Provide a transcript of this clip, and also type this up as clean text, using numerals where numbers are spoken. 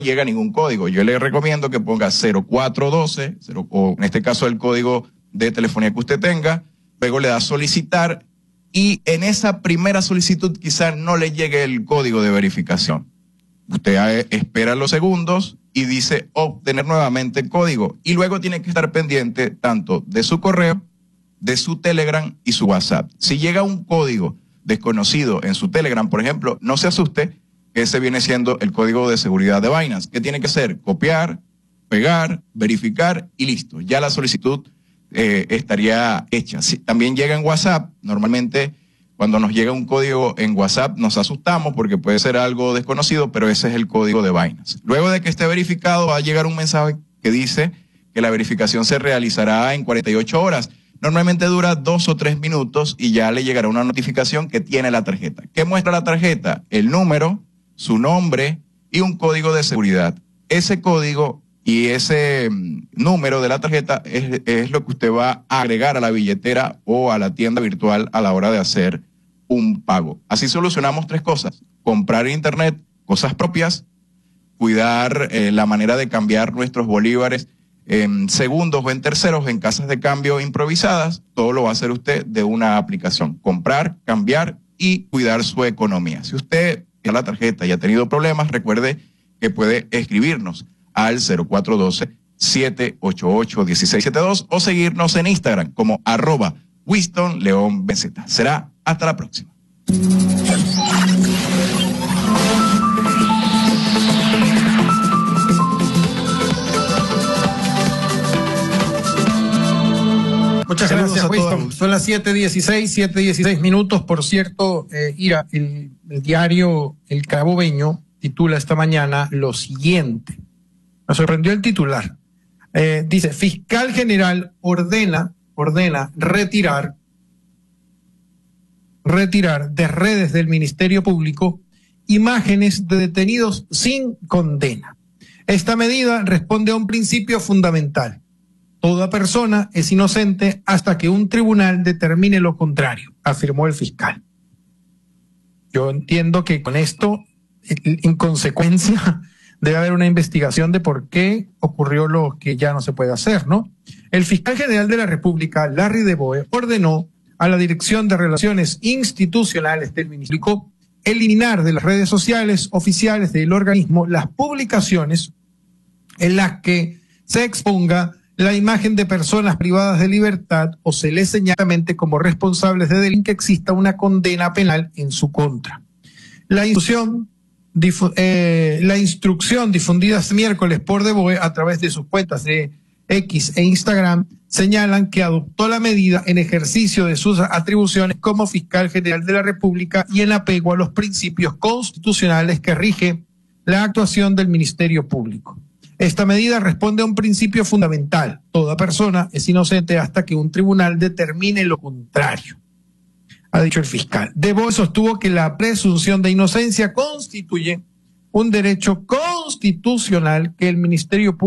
llega ningún código. Yo le recomiendo que ponga 0412, o en este caso el código de telefonía que usted tenga, luego le da solicitar y en esa primera solicitud quizás no le llegue el código de verificación. Usted espera los segundos y dice obtener nuevamente el código y luego tiene que estar pendiente tanto de su correo, de su Telegram y su WhatsApp. Si llega un código desconocido en su Telegram, por ejemplo, no se asuste, ese viene siendo el código de seguridad de Binance. ¿Qué tiene que hacer? Copiar, pegar, verificar y listo. Ya la solicitud estaría hecha. Si también llega en WhatsApp, normalmente cuando nos llega un código en WhatsApp nos asustamos porque puede ser algo desconocido, pero ese es el código de Binance. Luego de que esté verificado va a llegar un mensaje que dice que la verificación se realizará en 48 horas. Normalmente dura 2 o 3 minutos y ya le llegará una notificación que tiene la tarjeta. ¿Qué muestra la tarjeta? El número, su nombre y un código de seguridad. Ese código y ese número de la tarjeta es lo que usted va a agregar a la billetera o a la tienda virtual a la hora de hacer un pago. Así solucionamos 3 cosas: comprar en internet cosas propias, cuidar la manera de cambiar nuestros bolívares en segundos o en terceros en casas de cambio improvisadas. Todo lo va a hacer usted de una aplicación. Comprar, cambiar y cuidar su economía. Si usted a la tarjeta y ha tenido problemas, recuerde que puede escribirnos al 0412-788-1672 o seguirnos en Instagram como @WinstonLeonBZ. Será hasta la próxima. Muchas gracias, Winston. Son las 7:16 minutos. Por cierto, Ira, el diario El Carabobeño titula esta mañana lo siguiente. Me sorprendió el titular. Dice: Fiscal General ordena retirar de redes del Ministerio Público imágenes de detenidos sin condena. Esta medida responde a un principio fundamental. Toda persona es inocente hasta que un tribunal determine lo contrario, afirmó el fiscal. Yo entiendo que con esto, en consecuencia, debe haber una investigación de por qué ocurrió lo que ya no se puede hacer, ¿no? El fiscal general de la República, Larry DeBoe, ordenó a la Dirección de Relaciones Institucionales del Ministerio Público eliminar de las redes sociales oficiales del organismo las publicaciones en las que se exponga la imagen de personas privadas de libertad o se les señalamente como responsables de delito que exista una condena penal en su contra. La instrucción difundida este miércoles por DeBoe a través de sus cuentas de X e Instagram señalan que adoptó la medida en ejercicio de sus atribuciones como fiscal general de la República y en apego a los principios constitucionales que rigen la actuación del Ministerio Público. Esta medida responde a un principio fundamental. Toda persona es inocente hasta que un tribunal determine lo contrario, ha dicho el fiscal. DeBoe sostuvo que la presunción de inocencia constituye un derecho constitucional que el Ministerio Público